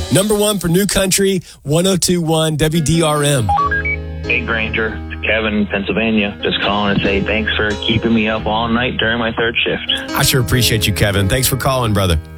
Number one for New Country, 102.1 WDRM. Hey, Granger. It's Kevin in Pennsylvania. Just calling to say thanks for keeping me up all night during my third shift. I sure appreciate you, Kevin. Thanks for calling, brother.